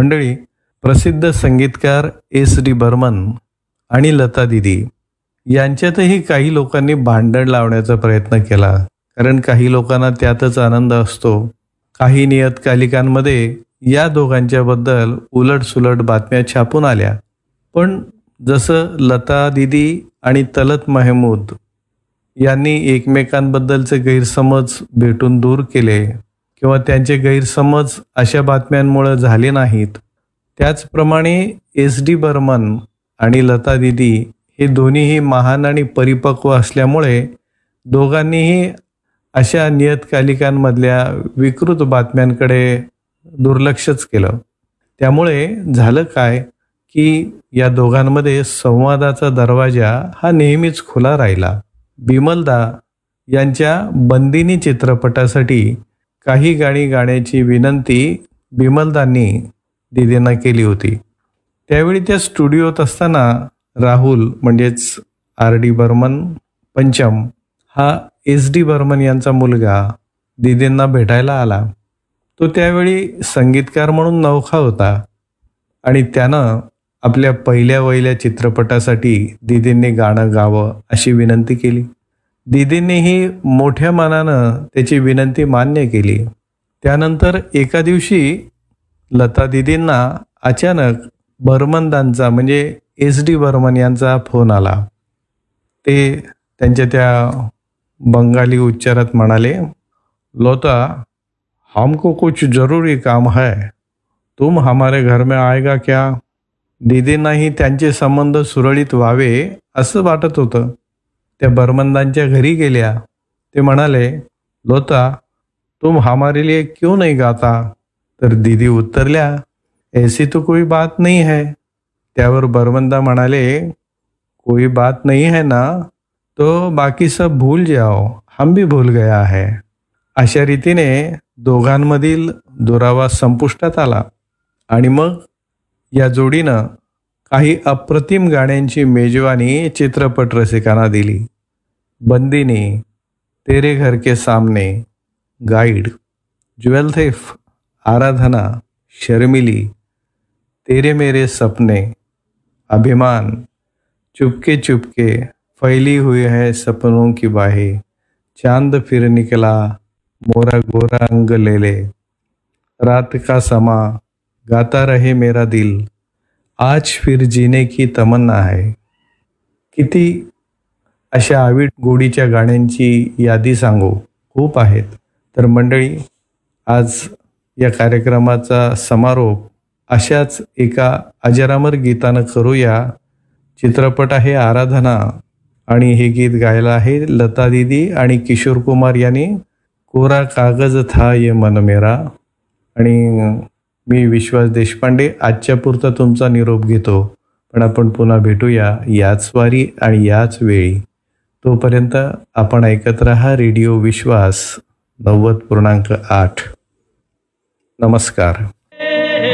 मंडळी, प्रसिद्ध संगीतकार एस.डी. बर्मन आणि लता दीदी यांच्यातही काही लोकांनी भांडण लावण्याचा प्रयत्न केला, कारण काही लोकांना त्यातच आनंद असतो. काही नियतकालिकांमध्ये या दोघांच्याबद्दल उलटसुलट बातम्या छापून आल्या. पण जसं लता दीदी आणि तलत महमूद यांनी एकमेकांबद्दलचे गैरसमज भेटून दूर केले किंवा त्यांचे गैरसमज अशा बातम्यांमुळे झाले नाहीत, त्याचप्रमाणे एस.डी. बर्मन आणि लता दीदी हे दोन्हीही महान आणि परिपक्व असल्यामुळे दोघांनीही अशा नियतकालिकांमधल्या विकृत बातम्यांकडे दुर्लक्षच केलं. त्यामुळे झालं काय की या दोघांमध्ये संवादाचा दरवाजा हा नेहमीच खुला राहिला. बिमलदा यांच्या बंदिनी चित्रपटासाठी काही गाणी गाण्याची विनंती बिमलदांनी दीदींना केली होती. त्यावेळी त्या स्टुडिओत असताना राहुल म्हणजेच आर.डी. बर्मन पंचम हा एस.डी. बर्मन यांचा मुलगा दीदींना भेटायला आला. तो त्यावेळी संगीतकार म्हणून नवखा होता आणि त्यानं आपल्या पहिल्या चित्रपटासाठी दीदींनी गाणं गावं अशी विनंती केली. दीदींनीही मोठ्या मनानं त्याची विनंती मान्य केली. त्यानंतर एका दिवशी लता दीदींना अचानक बर्मनदांचा म्हणजे एस.डी. बर्मन यांचा फोन आला. ते त्यांच्या त्या बंगाली उच्चारात म्हणाले, "लता, हमको कुछ जरूरी काम है, तुम हमारे घर में आएगा क्या?" दीदींनाही त्यांचे संबंध सुरळीत व्हावे असं वाटत होतं. त्या बर्मनदांच्या घरी गेल्या. ते म्हणाले, "लता, तुम हमारे लिए क्यों नहीं गाता?" तर दीदी उत्तरल्या, "ऐसी तो कोई बात नहीं है." त्यावर बर्मनदा म्हणाले, "कोई बात नहीं है ना, तो बाकी सब भूल जाओ, हम भी भूल गया है." अशा रीतीने दोघांमधील दुरावा संपुष्टात आला आणि मग या जोडीनं काही अप्रतिम गाण्यांची मेजवानी चित्रपट रसिकांना दिली. बंदिनी, तेरे घर के सामने, गाइड, ज्वेल थिफ, आराधना, शर्मिली, तेरे मेरे सपने, अभिमान, चुपके चुपके, फैली हुई है सपनों की बाहें, चांद फिर निकला, मोरा गोरा अंग ले ले, रात का समा, गाता रहे मेरा दिल, आज फिर जीने की तमन्ना है. किती अशा आविड गोडीच्या गाण्यांची यादी सांगू, खूप आहेत. तर मंडळी, आज या कार्यक्रमाचा समारोप अशाच एका अजरामर गीतानं करूया. चित्रपट आहे आराधना आणि हे गीत गायलं आहे लता दीदी आणि किशोर कुमार यांनी. कोरा कागज था ये मन मेरा. आणि मी विश्वास देशपांडे आजच्या पुरता तुमचा निरोप घेतो. पण आपण पुन्हा भेटूया याच वारी आणि याच वेळी. तोपर्यंत आपण ऐकत रहा रेडिओ विश्वास 90.8. नमस्कार.